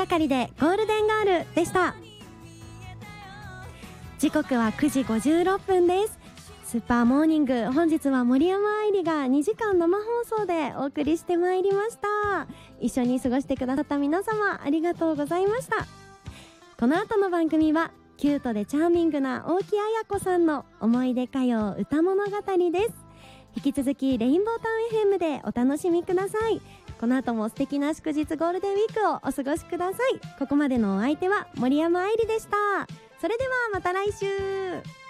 係でゴールデンガールでした。時刻は9時56分です。スーパーモーニング、本日は森山愛理が2時間生放送でお送りしてまいりました。一緒に過ごしてくださった皆様ありがとうございました。この後の番組はキュートでチャーミングな大木彩子さんの思い出歌謡歌物語です。引き続きレインボータウン FM でお楽しみください。この後も素敵な祝日ゴールデンウィークをお過ごしください。ここまでのお相手は森山愛理でした。それではまた来週。